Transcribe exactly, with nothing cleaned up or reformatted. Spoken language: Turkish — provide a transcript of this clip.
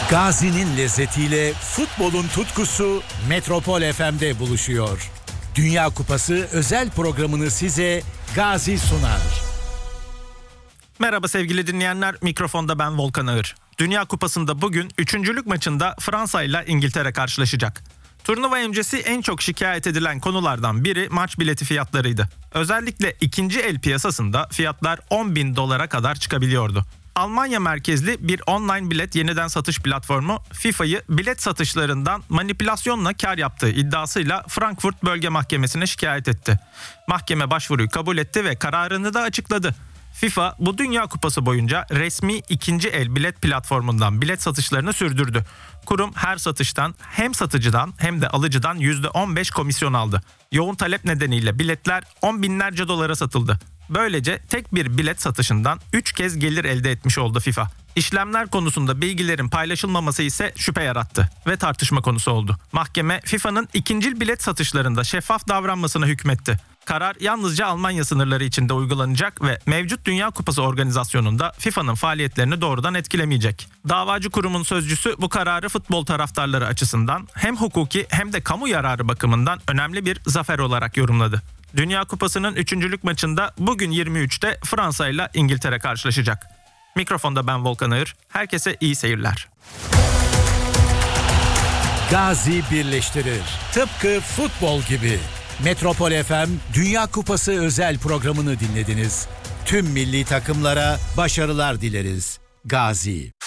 Gazi'nin lezzetiyle futbolun tutkusu Metropol F M'de buluşuyor. Dünya Kupası özel programını size Gazi sunar. Merhaba sevgili dinleyenler, mikrofonda ben Volkan Ağır. Dünya Kupası'nda bugün üçüncülük maçında Fransa ile İngiltere karşılaşacak. Turnuva öncesi en çok şikayet edilen konulardan biri maç bileti fiyatlarıydı. Özellikle ikinci el piyasasında fiyatlar on bin dolara kadar çıkabiliyordu. Almanya merkezli bir online bilet yeniden satış platformu FIFA'yı bilet satışlarından manipülasyonla kar yaptığı iddiasıyla Frankfurt Bölge Mahkemesi'ne şikayet etti. Mahkeme başvuruyu kabul etti ve kararını da açıkladı. FIFA bu Dünya Kupası boyunca resmi ikinci el bilet platformundan bilet satışlarını sürdürdü. Kurum her satıştan hem satıcıdan hem de alıcıdan yüzde on beş komisyon aldı. Yoğun talep nedeniyle biletler on binlerce dolara satıldı. Böylece tek bir bilet satışından üç kez gelir elde etmiş oldu FIFA. İşlemler konusunda bilgilerin paylaşılmaması ise şüphe yarattı ve tartışma konusu oldu. Mahkeme FIFA'nın ikincil bilet satışlarında şeffaf davranmasına hükmetti. Karar yalnızca Almanya sınırları içinde uygulanacak ve mevcut Dünya Kupası organizasyonunda FIFA'nın faaliyetlerini doğrudan etkilemeyecek. Davacı kurumun sözcüsü bu kararı futbol taraftarları açısından hem hukuki hem de kamu yararı bakımından önemli bir zafer olarak yorumladı. Dünya Kupası'nın üçüncülük maçında bugün yirmi üçte Fransa ile İngiltere karşılaşacak. Mikrofonda ben Volkan Ağır. Herkese iyi seyirler. Gazi birleştirir. Tıpkı futbol gibi. Metropol F M Dünya Kupası özel programını dinlediniz. Tüm milli takımlara başarılar dileriz. Gazi.